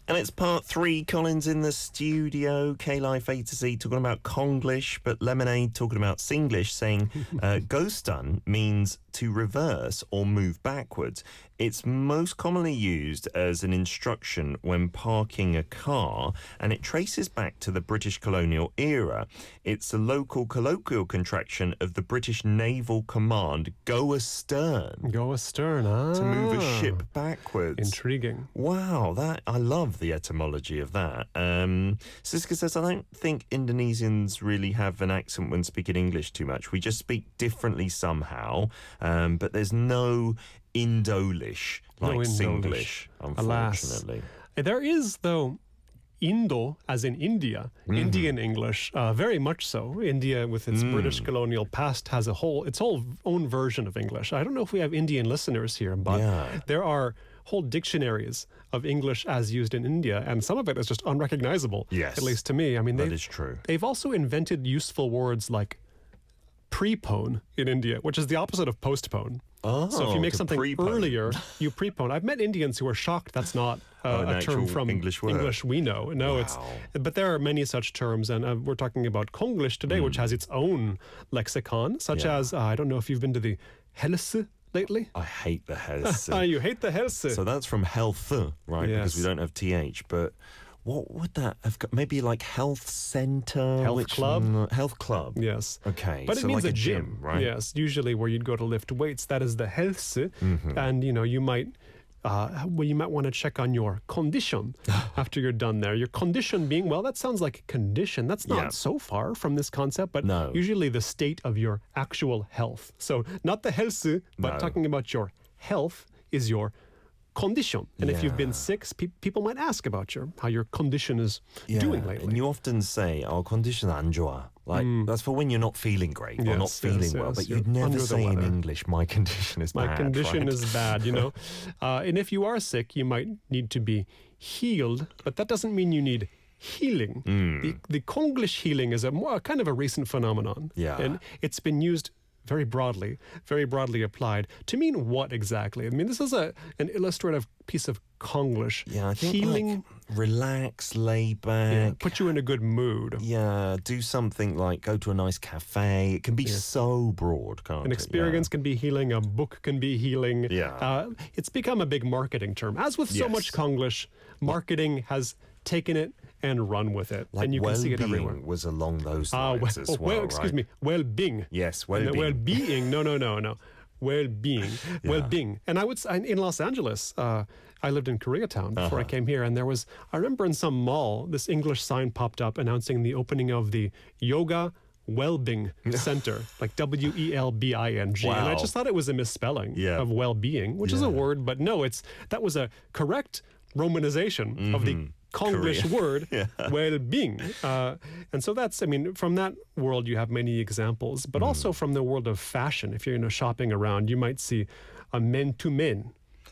And it's part 3, Collins in the studio, K-Life A to Z, talking about Konglish, but Lemonade talking about Singlish, saying Ghostan means to reverse or move backwards. It's most commonly used as an instruction when parking a car, and it traces back to the British colonial era. It's a local colloquial contraction of the British Naval Command, go astern. Go astern, ah. To move a ship backwards. Intriguing. Wow, I love the etymology of that. Siska says, I don't think Indonesians really have an accent when speaking English too much. We just speak differently somehow, but there's no Indolish like Singlish, unfortunately. Alas. There is, though, Indo, as in India, Indian English, very much so. India, with its British colonial past, has its whole own version of English. I don't know if we have Indian listeners here, but there are whole dictionaries of English as used in India, and some of it is just unrecognizable, at least to me. I mean, that is true. They've also invented useful words like prepone in India, which is the opposite of postpone. Oh, so if you make something earlier, you prepone. I've met Indians who are shocked that's not a term from English we know. No, but there are many such terms, and we're talking about Konglish today, which has its own lexicon, such as, I don't know if you've been to the Helse lately. I hate the Helse. You hate the Helse. So that's from health, right? Yes. Because we don't have TH, but what would that have got? Maybe like health center? Health club? Health club. Yes. Okay. But so it means like a gym, right? Yes. Usually where you'd go to lift weights, that is the Helse. And, you might want to check on your condition after you're done there. Your condition being, well, that sounds like a condition. That's not so far from this concept, but usually the state of your actual health. So not the Helse, but talking about your health is your condition. And if you've been sick, people might ask about how your condition is doing lately. And you often say, condition 안 좋아. Like, that's for when you're not feeling great or not feeling well. But you'd never say in English, my condition is bad. My condition is bad, and if you are sick, you might need to be healed, but that doesn't mean you need healing. The Konglish healing is a kind of a recent phenomenon. And it's been used very broadly applied. To mean what exactly? I mean, this is an illustrative piece of Konglish. Yeah, I think healing, like relax, lay back. Put you in a good mood. Yeah, do something like go to a nice cafe. It can be so broad, can't it? An experience can be healing. A book can be healing. It's become a big marketing term. As with so much Konglish, marketing has taken it and run with it. Like and you can see it everywhere. Was along those lines as well, excuse me, well-being. Yes, well-being. Well-being, no. Well-being, well-being. And I would say, in Los Angeles, I lived in Koreatown before I came here, and I remember in some mall, this English sign popped up announcing the opening of the Yoga Welbing Center, like Welbing. Wow. And I just thought it was a misspelling of well-being, which is a word, but no, that was a correct romanization of the Konglish word, well-being. And so from that world, you have many examples, but also from the world of fashion. If you're shopping around, you might see a men-to-men.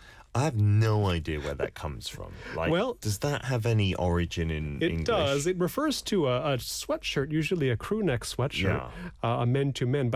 I have no idea where that comes from. Does that have any origin in English? It does. It refers to a sweatshirt, usually a crew neck sweatshirt, a men-to-men.